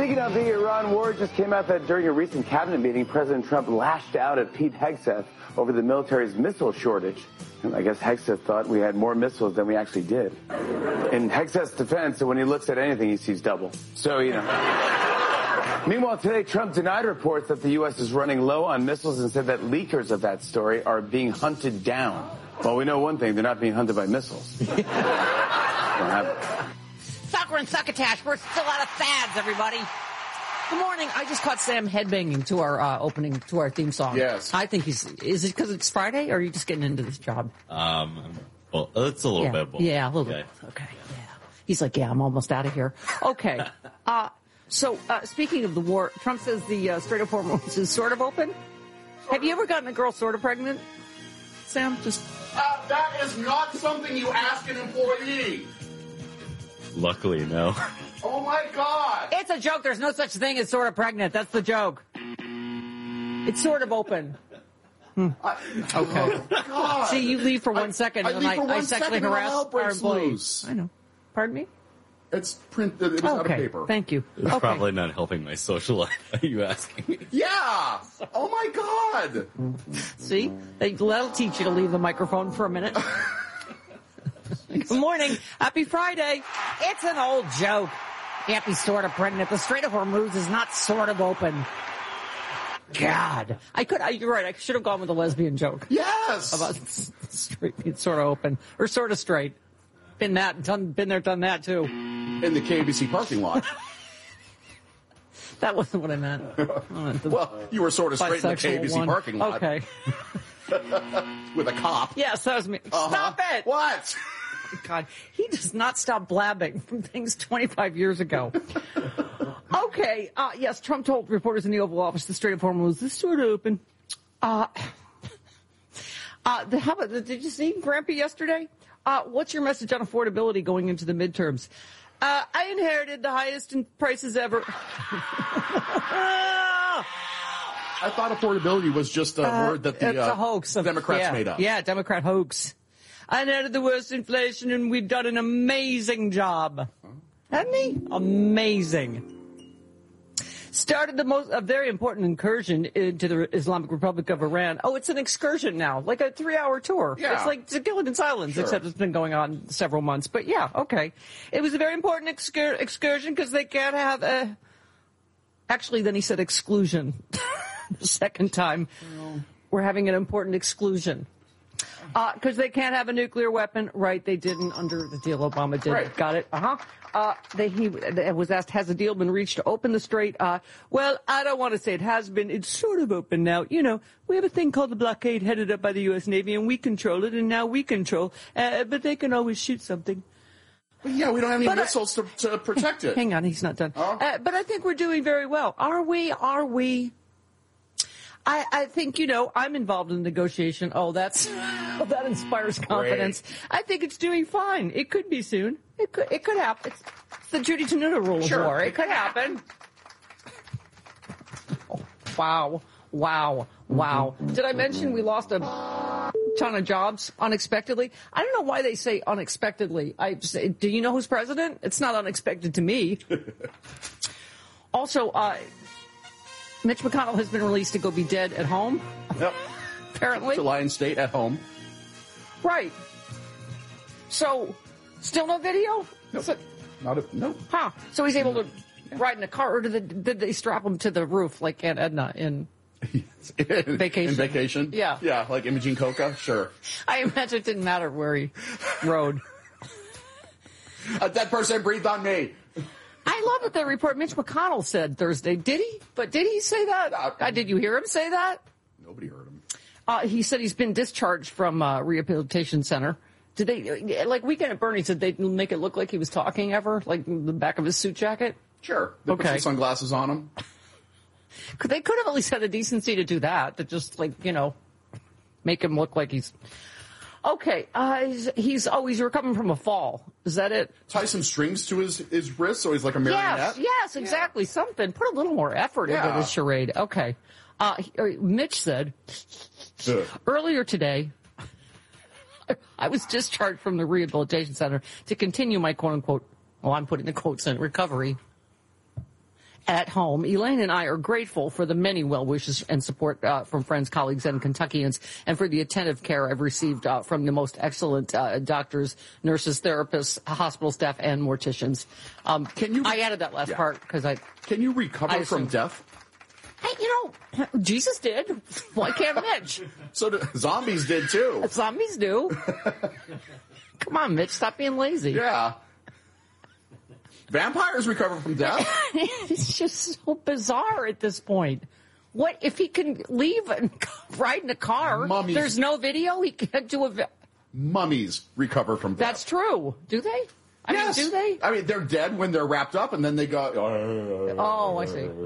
Speaking of the Iran war, it just came out that during a recent cabinet meeting, President Trump lashed out at Pete Hegseth over the military's missile shortage. And I guess Hegseth thought we had more missiles than we actually did. In Hegseth's defense, when he looks at anything, he sees double. So, Meanwhile, today, Trump denied reports that the U.S. is running low on missiles and said that leakers of that story are being hunted down. Well, we know one thing, they're not being hunted by missiles. Soccer and succotash, we're still out of fads, everybody. Good morning. I just caught Sam headbanging to our opening, to our theme song. Yes. I think is it because it's Friday, or are you just getting into this job? Well, it's a little bit both. Yeah, a little bit. Okay, yeah. He's like, yeah, I'm almost out of here. Okay. So, speaking of the war, Trump says the Strait of Hormuz is sort of open. Have you ever gotten a girl sort of pregnant? Sam, just... that is not something you ask an employee. Luckily, no. Oh, my God. It's a joke. There's no such thing as sort of pregnant. That's the joke. It's sort of open. Okay. Oh, God. See, you leave for 1 second, and I sexually harass our employees. Loose. I know. Pardon me? It's printed. It was out of paper. Thank you. It's probably not helping my social life. Are you asking me? Yeah. Oh, my God. See? That'll teach you to leave the microphone for a minute. Good morning. Happy Friday. It's an old joke. Can't be sort of pregnant. The Strait of Hormuz is not sort of open. God. You're right. I should have gone with a lesbian joke. Yes. About straight being sort of open. Or sort of straight. Been there, done that too. In the KBC parking lot. That wasn't what I meant. Well, you were sort of straight in the KBC parking lot. Okay. With a cop. Yes, that was me. Stop it! What? God, he does not stop blabbing from things 25 years ago. Okay, yes, Trump told reporters in the Oval Office the Strait of Hormuz is sort of open. Did you see Grampy yesterday? What's your message on affordability going into the midterms? I inherited the highest in prices ever. I thought affordability was just a word that the it's a hoax Democrats made up. Yeah, Democrat hoax. I inherited the worst inflation, and we've done an amazing job. Hasn't he? Amazing. Started a very important incursion into the Islamic Republic of Iran. Oh, it's an excursion now, like a 3-hour tour. Yeah. It's like Gilligan's Island, except it's been going on several months. But yeah, okay. It was a very important excursion because they can't have a... Actually, then he said exclusion. The second time. We're having an important exclusion. Because they can't have a nuclear weapon. Right, they didn't under the deal Obama did. Right. Got it? He was asked, has a deal been reached to open the strait? Well, I don't want to say it has been. It's sort of open now. You know, we have a thing called the blockade headed up by the U.S. Navy, and we control it, and now we control. But they can always shoot something. But yeah, we don't have any missiles to protect it. Hang on, he's not done. But I think we're doing very well. Are we? I think, I'm involved in the negotiation. That inspires confidence. Great. I think it's doing fine. It could be soon. It could happen. It's the Judy Tenuta rule of war. It could happen. Wow. Did I mention we lost a ton of jobs unexpectedly? I don't know why they say unexpectedly. Do you know who's president? It's not unexpected to me. Also, Mitch McConnell has been released to go be dead at home. Yep. Apparently. To lie in state at home. Right. So, still no video? Nope. No. Huh. So he's able to ride in a car, or did they strap him to the roof like Aunt Edna in Vacation? In Vacation? Yeah. Yeah, like Imogene Coca? Sure. I imagine it didn't matter where he rode. A dead person breathed on me. I love what the report Mitch McConnell said Thursday. Did he? But did he say that? Did you hear him say that? Nobody heard him. He said he's been discharged from rehabilitation center. Did they, like Weekend at Bernie's, did they make it look like he was talking ever? Like the back of his suit jacket? Sure. They put some sunglasses on him. They could have at least had the decency to do that, to just, make him look like he's... Okay, he's recovering from a fall. Is that it? Tie some strings to his wrist so he's like a marionette? Yes, exactly. Yeah. Something. Put a little more effort into this charade. Okay. Mitch said, earlier today, I was discharged from the rehabilitation center to continue my quote-unquote, I'm putting the quotes in, recovery. at home. Elaine and I are grateful for the many well wishes and support from friends, colleagues, and Kentuckians, and for the attentive care I've received from the most excellent doctors, nurses, therapists, hospital staff, and morticians. I added that last part because Can you recover from assume- death? Hey, Jesus did. Why can't Mitch? So zombies did too. Zombies do. Come on, Mitch, stop being lazy. Yeah. Vampires recover from death. It's just so bizarre at this point. What if he can leave and ride in a car? Mummies. There's no video. He can't do a. Mummies recover from death. That's true. Do they? Yes. Do they? I mean, they're dead when they're wrapped up, and then they go. Oh, I see.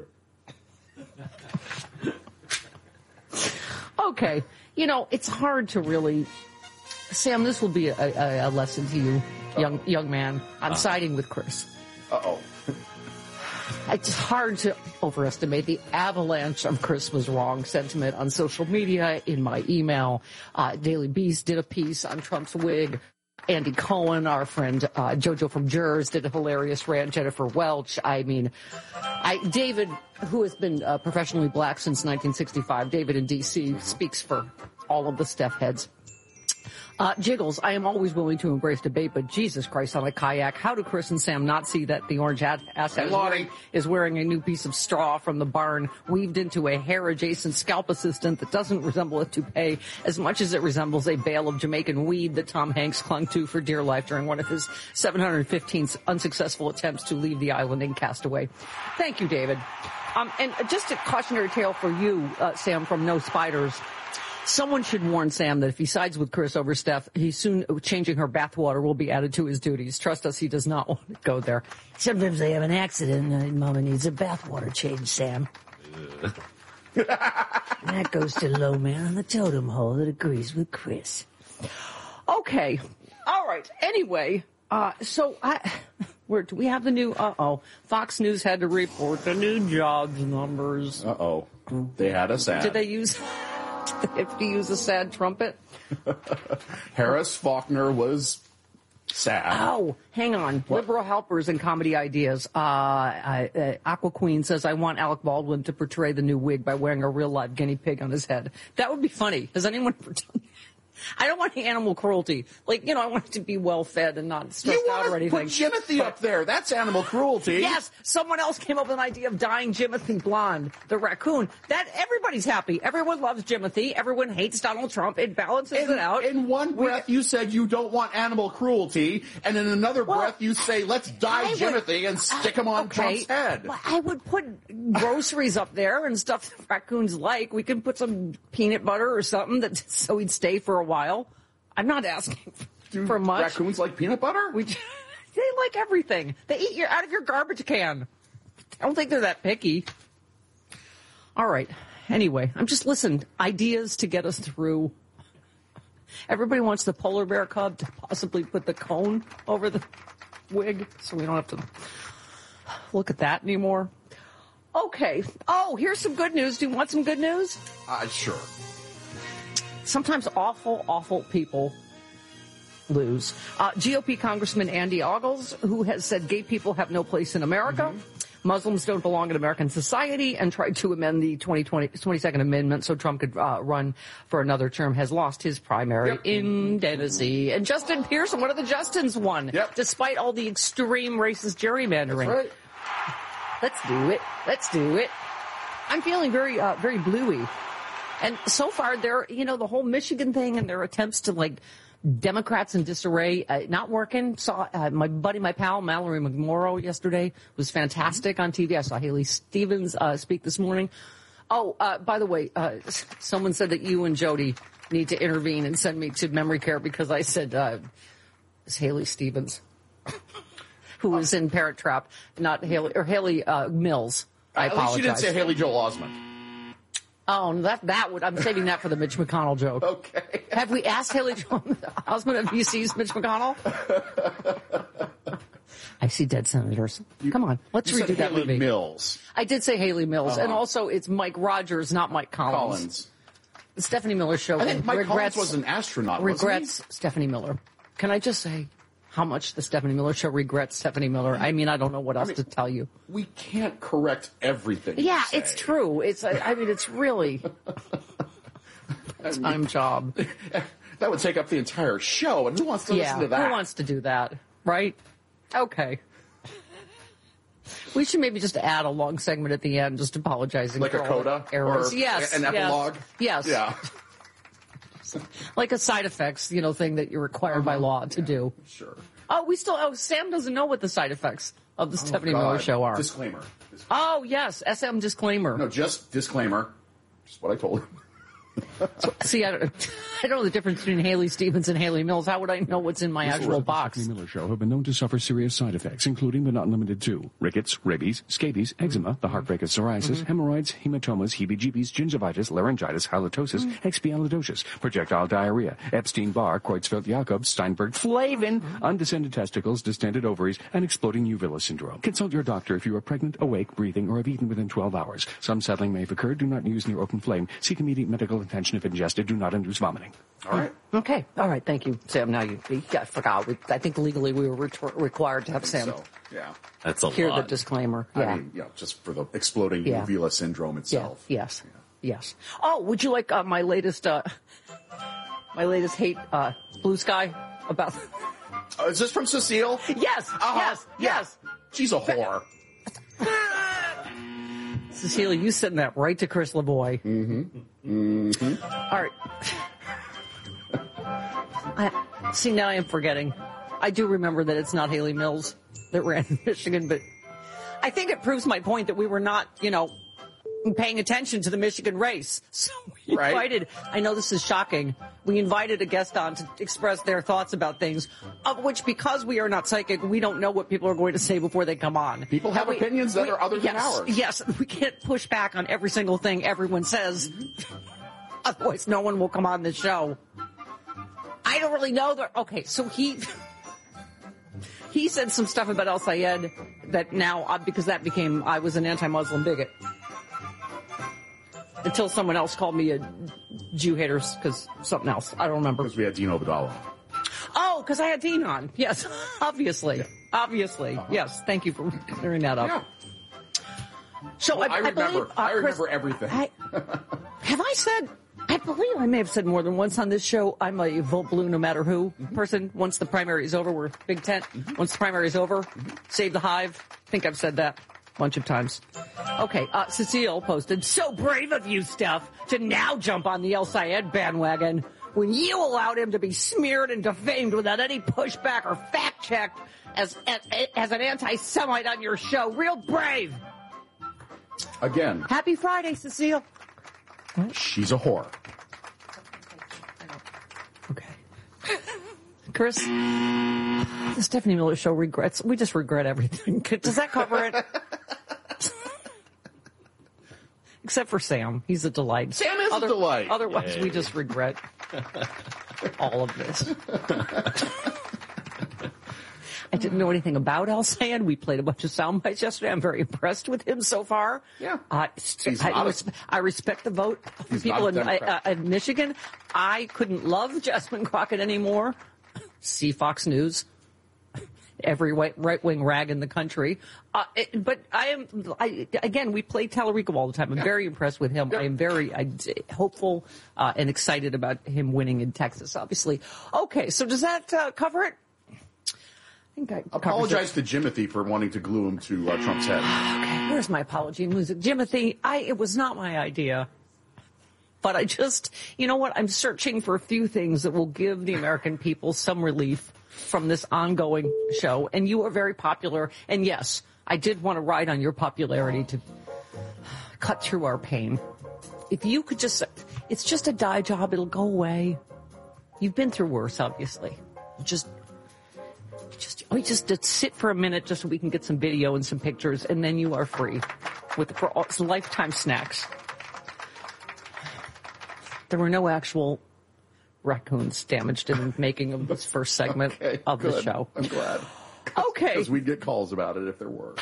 Okay. It's hard to really. Sam, this will be a lesson to you, young man. I'm siding with Chris. Uh-oh. It's hard to overestimate the avalanche of Chris was wrong sentiment on social media, in my email. Daily Beast did a piece on Trump's wig. Andy Cohen, our friend Jojo from Jurors, did a hilarious rant. Jennifer Welch. I mean, David, who has been professionally black since 1965, David in D.C., speaks for all of the Steph heads. Jiggles, I am always willing to embrace debate, but Jesus Christ, on a kayak, how do Chris and Sam not see that the orange ass is wearing a new piece of straw from the barn weaved into a hair-adjacent scalp assistant that doesn't resemble a toupee as much as it resembles a bale of Jamaican weed that Tom Hanks clung to for dear life during one of his 715th unsuccessful attempts to leave the island in Castaway. Thank you, David. And just a cautionary tale for you, Sam, from No Spiders. Someone should warn Sam that if he sides with Chris over Steph, he's soon changing her bathwater will be added to his duties. Trust us, he does not want to go there. Sometimes they have an accident and Mama needs a bathwater change, Sam. That goes to low man on the totem hole that agrees with Chris. Okay. All right. Anyway, where do we have the new, Fox News had to report the new jobs numbers. Uh-oh. They had us at. Did they have to use a sad trumpet? Harris Faulkner was sad. Oh, hang on. What? Liberal helpers and comedy ideas. Aqua Queen says, I want Alec Baldwin to portray the new wig by wearing a real live guinea pig on his head. That would be funny. Has anyone ever done? I don't want any animal cruelty. I want it to be well fed and not stressed out or anything. You want to put Jimothy up there. That's animal cruelty. Yes, someone else came up with an idea of dyeing Jimothy blonde, the raccoon. That everybody's happy. Everyone loves Jimothy. Everyone hates Donald Trump. It balances it out. In one breath, you said you don't want animal cruelty, and in another breath, you say let's dye Jimothy and stick him on Trump's head. I would put groceries up there and stuff that raccoons like. We can put some peanut butter or something so he'd stay for a while. I'm not asking for much. Raccoons like peanut butter? They like everything. They eat out of your garbage can. I don't think they're that picky. All right. Anyway, ideas to get us through. Everybody wants the polar bear cub to possibly put the cone over the wig so we don't have to look at that anymore. Okay. Oh, here's some good news. Do you want some good news? Sure. Sometimes awful people lose. GOP Congressman Andy Ogles, who has said gay people have no place in America, Muslims don't belong in American society, and tried to amend the 22nd Amendment so Trump could run for another term, has lost his primary in Tennessee. And Justin Pearson, one of the Justins, won, despite all the extreme racist gerrymandering. That's right. Let's do it. I'm feeling very bluey. And so far, the whole Michigan thing and their attempts to, Democrats in disarray, not working. Saw my pal, Mallory McMorrow yesterday was fantastic on TV. I saw Haley Stevens speak this morning. Oh, by the way, someone said that you and Jody need to intervene and send me to memory care because I said it's Haley Stevens, who was in Parent Trap, not Haley Mills. I apologize. At least you didn't say Haley Joel Osment. Oh, that would, I'm saving that for the Mitch McConnell joke. Okay. Have we asked Haley Joel Osment if he sees Mitch McConnell? I see dead senators. Come on, let's redo that Haley movie. Mills. I did say Haley Mills, and also it's Mike Rogers, not Mike Collins. Stephanie Miller's show. I think Mike Collins was an astronaut. Regrets Stephanie Miller. Can I just say, how much the Stephanie Miller Show regrets Stephanie Miller. I mean, I don't know what else to tell you. We can't correct everything. Yeah, you say. it's true. It's really a time job. That would take up the entire show, and who wants to listen to that? Who wants to do that, right? Okay. We should maybe just add a long segment at the end, just apologizing like for a all coda errors. or Yes, an epilogue. Yes. Yeah. Like a side effects, thing that you're required by law to do. Sure. Sam doesn't know what the side effects of the Stephanie Miller Show are. Disclaimer. Oh, yes, SM disclaimer. No, just disclaimer. Just what I told him. See, I don't know the difference between Haley Stevens and Haley Mills. How would I know what's in my actual box? The Stephanie Miller Show have been known to suffer serious side effects, including but not limited to rickets, rabies, scabies, eczema, the heartbreak of psoriasis, hemorrhoids, hematomas, heebie-jeebies, gingivitis, laryngitis, halitosis, expialidocious, projectile diarrhea, Epstein-Barr, Creutzfeldt-Jakob, Steinberg, Flavin, undescended testicles, distended ovaries, and exploding uvula syndrome. Consult your doctor if you are pregnant, awake, breathing, or have eaten within 12 hours. Some settling may have occurred. Do not use near open flame. Seek immediate medical attention if ingested. Do not induce vomiting. All right. Okay. All right. Thank you, Sam. Now I forgot. I think legally we were required to have Sam So, yeah. That's a hear lot. the disclaimer. I Yeah. mean, just for the exploding Yeah. uvula syndrome Yeah. itself. Yes. Yes. Oh, would you like my latest hate Blue Sky about? Is this from Cecile? Yes. Yes. She's a whore. Cecilia, you send that right to Chris Lavoie. All right. See, now I am forgetting. I do remember that it's not Haley Mills that ran in Michigan, but I think it proves my point that we were not, paying attention to the Michigan race. So we invited, I know this is shocking, we invited a guest on to express their thoughts about things, of which, because we are not psychic, we don't know what people are going to say before they come on. People have opinions that are other than ours. Yes, we can't push back on every single thing everyone says. Otherwise, no one will come on the show. I don't really know. Okay, so he said some stuff about El Sayed that now, because I was an anti-Muslim bigot. Until someone else called me a Jew hater because something else. I don't remember. Because we had Dean Obadala. Oh, because I had Dean on. Yes, obviously. Yeah. Obviously. Yes, thank you for clearing that up. Yeah. So Well, I remember. I remember Chris, everything. I believe I may have said more than once on this show, I'm a vote blue no matter who person. Once the primary is over, we're big tent. Once the primary is over, save the hive. I think I've said that a bunch of times. Okay, Cecile posted, so brave of you, Steph, to now jump on the El Sayed bandwagon when you allowed him to be smeared and defamed without any pushback or fact check as an anti-Semite on your show. Real brave. Again, Happy Friday, Cecile. she's a whore. Okay. Chris, the Stephanie Miller Show regrets. We just regret everything. Does that cover it? Except for Sam. He's a delight. Sam is a delight. Otherwise, we just regret all of this. I didn't know anything about El Sayed. We played a bunch of sound bites yesterday. I'm very impressed with him so far. Yeah. I respect the vote of people in Michigan. I couldn't love Jasmine Crockett anymore. See Fox News. Every right-wing rag in the country. But again, we play Tallarico all the time. I'm very impressed with him. I am very hopeful and excited about him winning in Texas, obviously. Okay, so does that cover it? I think I apologize to Jimothy for wanting to glue him to Trump's head. Okay, where's my apology music? Jimothy, it was not my idea. But I just, you know what? I'm searching for a few things that will give the American people some relief from this ongoing show. And you are very popular. And yes, I did want to ride on your popularity to cut through our pain. If you could it's just a dye job. It'll go away. You've been through worse, obviously. Just sit for a minute just so we can get some video and some pictures, and then you are free for lifetime snacks. There were no actual raccoons damaged in the making of this first segment of the show. I'm glad. Okay. Because we'd get calls about it if there were.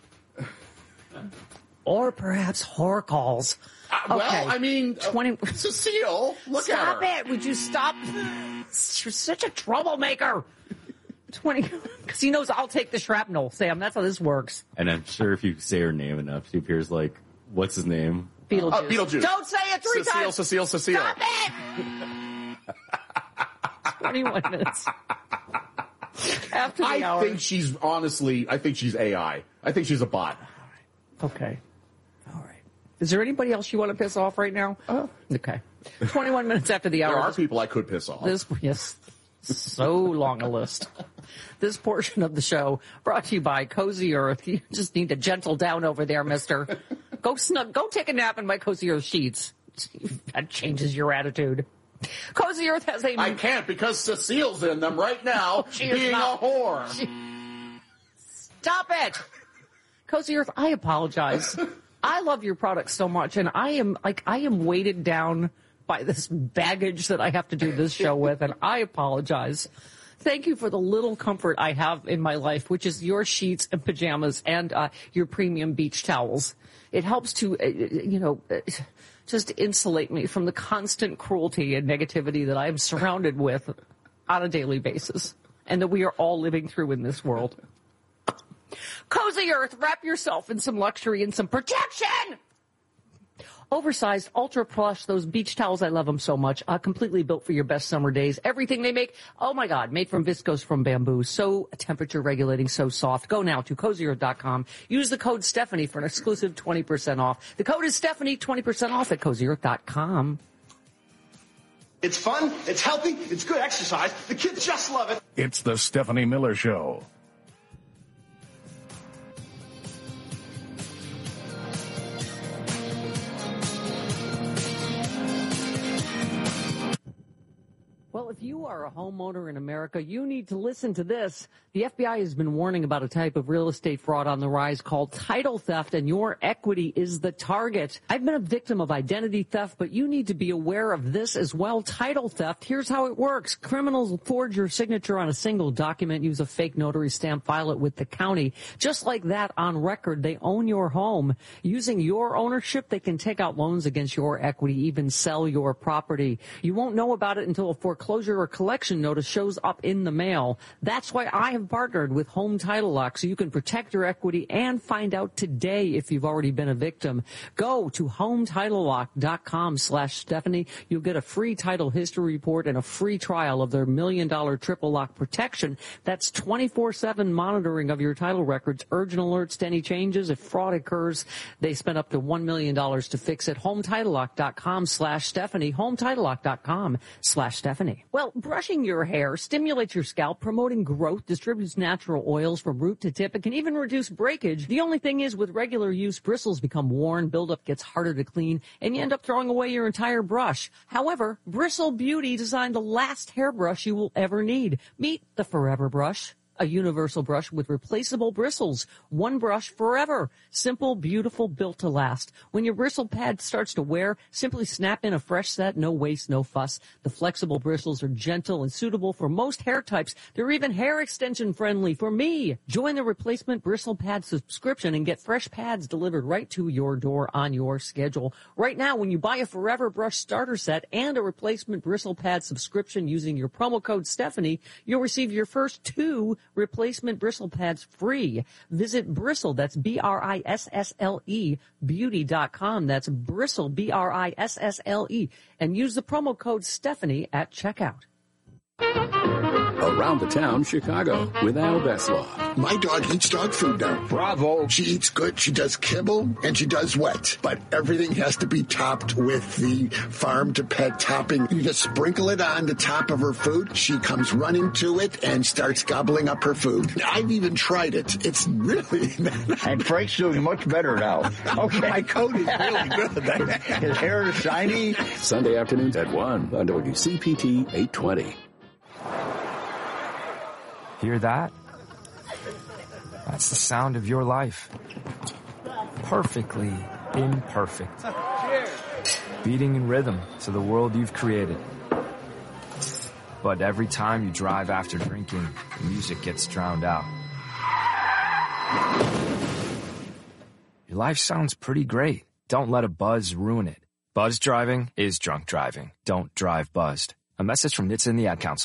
Or perhaps horror calls. Well, okay. I mean, 20... Cecile, look stop at her. Stop it. Would you stop? You're such a troublemaker. because he knows I'll take the shrapnel, Sam. That's how this works. And I'm sure if you say her name enough, she appears like, what's his name? Beetlejuice. Beetlejuice. Don't say it 3 times. Cecile. Stop it! 21 minutes. After the hour. I think she's AI. I think she's a bot. Okay. All right. Is there anybody else you want to piss off right now? Okay. 21 minutes after the hour. There are people I could piss off. Yes. So long a list. This portion of the show brought to you by Cozy Earth. You just need to gentle down over there, mister. Go take a nap in my Cozy Earth sheets. That changes your attitude. Cozy Earth has a... I can't because Cecile's in them right now, being a whore. Stop it! Cozy Earth, I apologize. I love your product so much, and I am weighted down by this baggage that I have to do this show with, and I apologize. Thank you for the little comfort I have in my life, which is your sheets and pajamas and your premium beach towels. It helps to, just insulate me from the constant cruelty and negativity that I am surrounded with on a daily basis, and that we are all living through in this world. Cozy Earth, wrap yourself in some luxury and some protection! Oversized, ultra plush, those beach towels, I love them so much. Completely built for your best summer days. Everything they make, oh my God, made from viscose from bamboo. So temperature regulating, so soft. Go now to CozyEarth.com. Use the code Stephanie for an exclusive 20% off. The code is Stephanie, 20% off at CozyEarth.com. It's fun, it's healthy, it's good exercise. The kids just love it. It's the Stephanie Miller Show. Well, if you are a homeowner in America, you need to listen to this. The FBI has been warning about a type of real estate fraud on the rise called title theft, and your equity is the target. I've been a victim of identity theft, but you need to be aware of this as well. Title theft, here's how it works. Criminals will forge your signature on a single document, use a fake notary stamp, file it with the county. Just like that, on record, they own your home. Using your ownership, they can take out loans against your equity, even sell your property. You won't know about it until a foreclosure or collection notice shows up in the mail. That's why I have partnered with Home Title Lock, so you can protect your equity and find out today if you've already been a victim. Go to HomeTitleLock.com/Stephanie. You'll get a free title history report and a free trial of their $1 million triple lock protection. That's 24/7 monitoring of your title records, urgent alerts to any changes. If fraud occurs, they spend up to $1 million to fix it. HomeTitleLock.com/Stephanie. HomeTitleLock.com/Stephanie. Well, brushing your hair stimulates your scalp, promoting growth, distributes natural oils from root to tip. It can even reduce breakage. The only thing is, with regular use, bristles become worn, buildup gets harder to clean, and you end up throwing away your entire brush. However, Bristle Beauty designed the last hairbrush you will ever need. Meet the Forever Brush. A universal brush with replaceable bristles. One brush forever. Simple, beautiful, built to last. When your bristle pad starts to wear, simply snap in a fresh set, no waste, no fuss. The flexible bristles are gentle and suitable for most hair types. They're even hair extension friendly for me. Join the replacement bristle pad subscription and get fresh pads delivered right to your door on your schedule. Right now, when you buy a Forever Brush starter set and a replacement bristle pad subscription using your promo code Stephanie, you'll receive your first 2 replacement bristle pads free. Visit Bristle, that's BRISSLE, beauty.com. That's Bristle, BRISSLE, and use the promo code Stephanie at checkout. Around the town, Chicago, with Al Beslaw. My dog eats dog food now. Bravo. She eats good, she does kibble, and she does wet. But everything has to be topped with the farm to pet topping. You just sprinkle it on the top of her food. She comes running to it and starts gobbling up her food. I've even tried it. It's really... And Frank's doing much better now. Okay. My coat is really good. His hair is shiny. Sunday afternoons at 1 on WCPT 820. Hear that? That's the sound of your life. Perfectly imperfect. Beating in rhythm to the world you've created. But every time you drive after drinking, the music gets drowned out. Your life sounds pretty great. Don't let a buzz ruin it. Buzz driving is drunk driving. Don't drive buzzed. A message from NHTSA and the Ad Council.